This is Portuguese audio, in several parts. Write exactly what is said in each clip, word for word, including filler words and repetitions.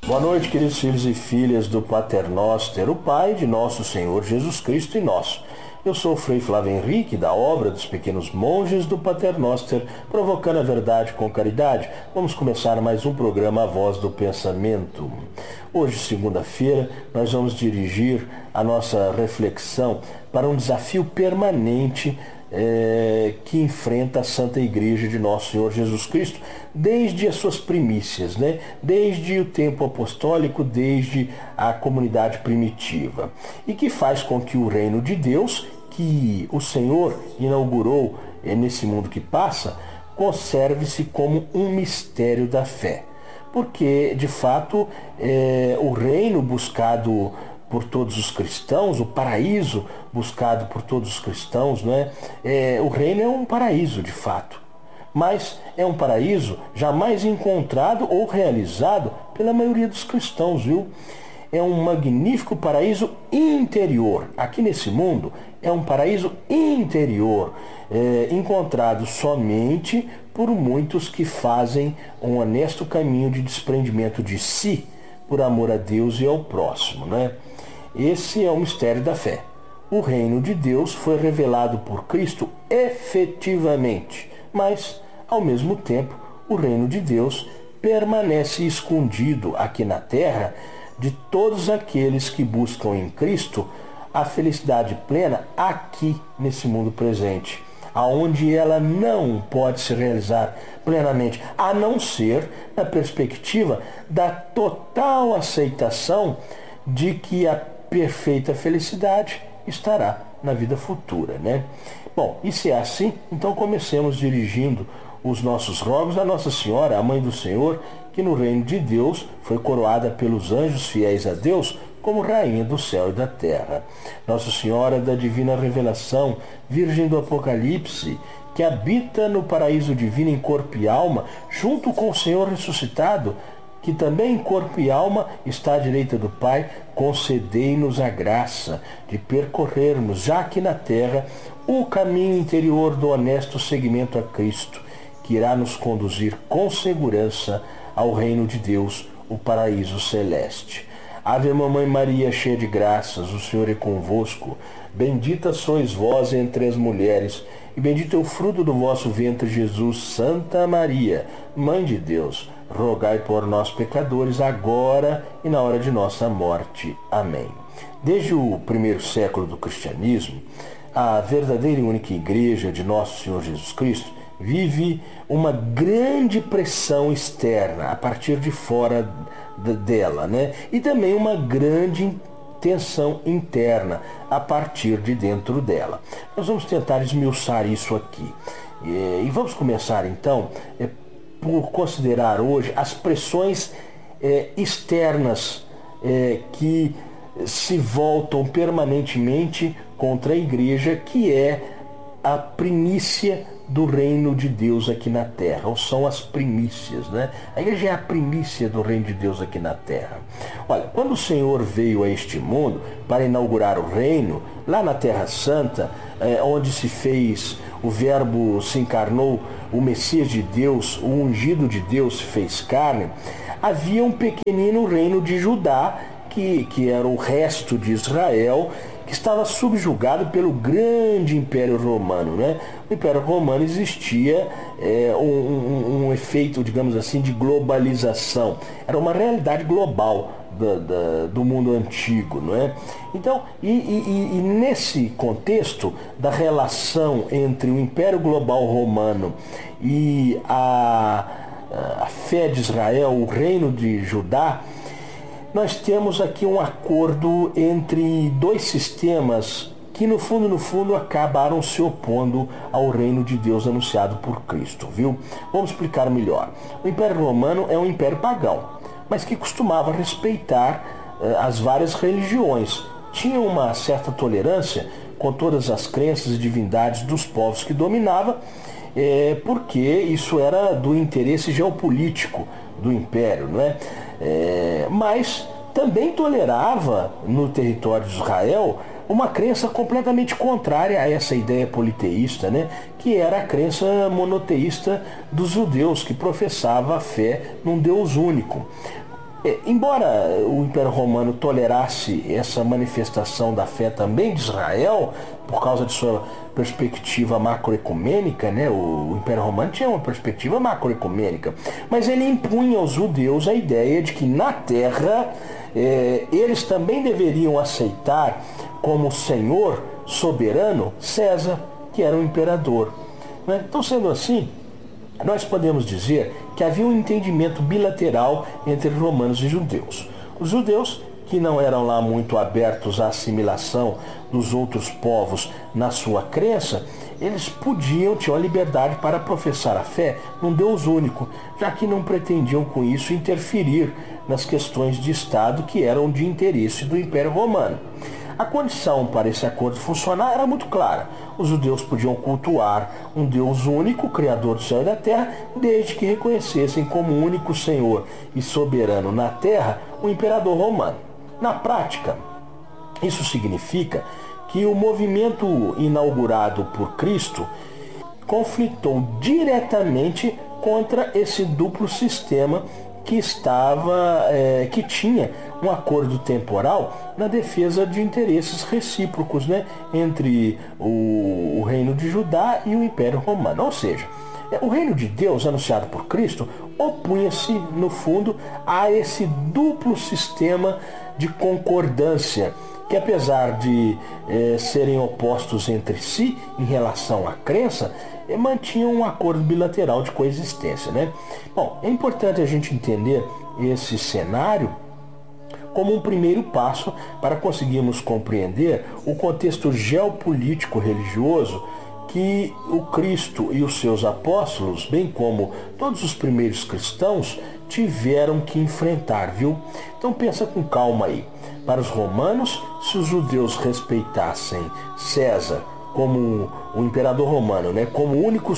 Boa noite, queridos filhos e filhas do Pater Noster, o Pai de nosso Senhor Jesus Cristo e nosso. Eu sou o Frei Flávio Henrique, da obra dos pequenos monges do Pater Noster, provocando a verdade com caridade. Vamos começar mais um programa A Voz do Pensamento. Hoje, segunda-feira, nós vamos dirigir a nossa reflexão para um desafio permanente É, que enfrenta a Santa Igreja de Nosso Senhor Jesus Cristo desde as suas primícias, né? Desde o tempo apostólico, desde a comunidade primitiva, e que faz com que o reino de Deus, que o Senhor inaugurou é, nesse mundo que passa, conserve-se como um mistério da fé. Porque, de fato, é, o reino buscado por todos os cristãos, o paraíso buscado por todos os cristãos, não é? É, o reino é um paraíso, de fato, mas é um paraíso jamais encontrado ou realizado pela maioria dos cristãos, viu? É um magnífico paraíso interior. Aqui nesse mundo é um paraíso interior, é, encontrado somente por muitos que fazem um honesto caminho de desprendimento de si, por amor a Deus e ao próximo, né? Esse é o mistério da fé. O reino de Deus foi revelado por Cristo efetivamente, mas, ao mesmo tempo, o reino de Deus permanece escondido aqui na terra de todos aqueles que buscam em Cristo a felicidade plena aqui nesse mundo presente, aonde ela não pode se realizar plenamente, a não ser na perspectiva da total aceitação de que a perfeita felicidade estará na vida futura, né? Bom, e se é assim, então comecemos dirigindo os nossos rogos a Nossa Senhora, a Mãe do Senhor, que no reino de Deus foi coroada pelos anjos fiéis a Deus como Rainha do céu e da terra. Nossa Senhora da Divina Revelação, Virgem do Apocalipse, que habita no paraíso divino em corpo e alma, junto com o Senhor ressuscitado, que também em corpo e alma está à direita do Pai, concedei-nos a graça de percorrermos, já aqui na terra, o caminho interior do honesto seguimento a Cristo, que irá nos conduzir com segurança ao reino de Deus, o paraíso celeste. Ave Mamãe Maria, cheia de graças, o Senhor é convosco. Bendita sois vós entre as mulheres, e bendito é o fruto do vosso ventre, Jesus. Santa Maria, Mãe de Deus, rogai por nós, pecadores, agora e na hora de nossa morte. Amém. Desde o primeiro século do cristianismo, a verdadeira e única Igreja de Nosso Senhor Jesus Cristo vive uma grande pressão externa a partir de fora dela, né? E também uma grande tensão interna a partir de dentro dela. Nós vamos tentar esmiuçar isso aqui. E vamos começar, então, por considerar hoje as pressões é, externas é, que se voltam permanentemente contra a Igreja, que é a primícia do reino de Deus aqui na terra, ou são as primícias, né? A Igreja é a primícia do reino de Deus aqui na terra. Olha, quando o Senhor veio a este mundo para inaugurar o reino, lá na Terra Santa, é, onde se fez, o Verbo se encarnou, o Messias de Deus, o ungido de Deus se fez carne, havia um pequenino reino de Judá, que, que era o resto de Israel, que estava subjugado pelo grande Império Romano, né? O Império Romano existia é, um, um, um efeito, digamos assim, de globalização. Era uma realidade global do, do, do mundo antigo, não é? Então, e, e, e nesse contexto da relação entre o Império Global Romano e a, a fé de Israel, o reino de Judá, nós temos aqui um acordo entre dois sistemas que, no fundo, no fundo, acabaram se opondo ao reino de Deus anunciado por Cristo, viu? Vamos explicar melhor. O Império Romano é um império pagão, mas que costumava respeitar eh, as várias religiões. Tinha uma certa tolerância com todas as crenças e divindades dos povos que dominava, eh, porque isso era do interesse geopolítico do império, não é? É, mas também tolerava no território de Israel uma crença completamente contrária a essa ideia politeísta, né? Que era a crença monoteísta dos judeus, que professava a fé num Deus único. É, embora o Império Romano tolerasse essa manifestação da fé também de Israel, por causa de sua perspectiva macroecumênica, né? o, o Império Romano tinha uma perspectiva macroecumênica, mas ele impunha aos judeus a ideia de que na terra é, eles também deveriam aceitar como senhor soberano César, que era o imperador. Né? Então, sendo assim, nós podemos dizer que havia um entendimento bilateral entre romanos e judeus. Os judeus, que não eram lá muito abertos à assimilação dos outros povos na sua crença, eles podiam, tinham a liberdade para professar a fé num Deus único, já que não pretendiam com isso interferir nas questões de Estado que eram de interesse do Império Romano. A condição para esse acordo funcionar era muito clara. Os judeus podiam cultuar um Deus único, Criador do céu e da terra, desde que reconhecessem como único Senhor e soberano na terra o imperador romano. Na prática, isso significa que o movimento inaugurado por Cristo conflitou diretamente contra esse duplo sistema que estava, é, que tinha um acordo temporal na defesa de interesses recíprocos, né, entre o, o reino de Judá e o Império Romano. Ou seja, o reino de Deus, anunciado por Cristo, opunha-se, no fundo, a esse duplo sistema de concordância, que apesar de eh, serem opostos entre si em relação à crença, eh, mantinham um acordo bilateral de coexistência, né? Bom, é importante a gente entender esse cenário como um primeiro passo para conseguirmos compreender o contexto geopolítico religioso que o Cristo e os seus apóstolos, bem como todos os primeiros cristãos, tiveram que enfrentar, viu? Então pensa com calma aí. Para os romanos, se os judeus respeitassem César como o imperador romano, né, como o único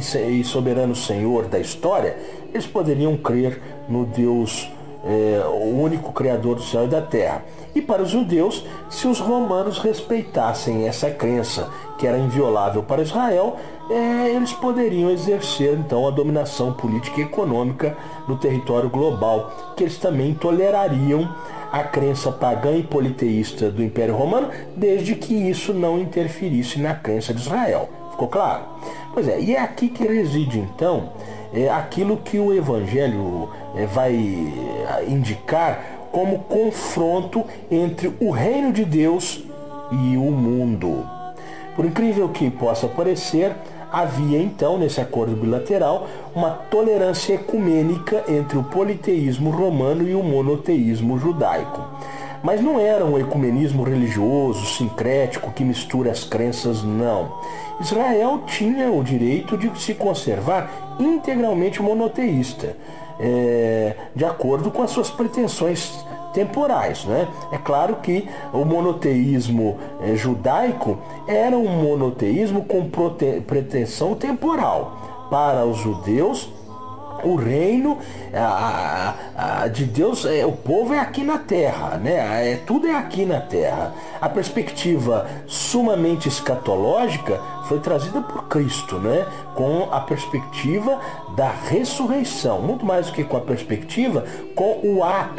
e soberano senhor da história, eles poderiam crer no Deus É, o único Criador do céu e da terra. E para os judeus, se os romanos respeitassem essa crença que era inviolável para Israel, é, eles poderiam exercer então a dominação política e econômica no território global, que eles também tolerariam a crença pagã e politeísta do Império Romano, desde que isso não interferisse na crença de Israel. Ficou claro? Pois é, e é aqui que reside então é aquilo que o Evangelho é, vai indicar como confronto entre o reino de Deus e o mundo. Por incrível que possa parecer, havia então, nesse acordo bilateral, uma tolerância ecumênica entre o politeísmo romano e o monoteísmo judaico. Mas não era um ecumenismo religioso, sincrético, que mistura as crenças, não. Israel tinha o direito de se conservar integralmente monoteísta, é, de acordo com as suas pretensões temporais, né? É claro que o monoteísmo é, judaico era um monoteísmo com prote- pretensão temporal. Para os judeus, o reino a, a, a, de Deus, é, o povo é aqui na terra, né? É, tudo é aqui na terra. A perspectiva sumamente escatológica foi trazida por Cristo, né? Com a perspectiva da ressurreição, muito mais do que com a perspectiva, com o ato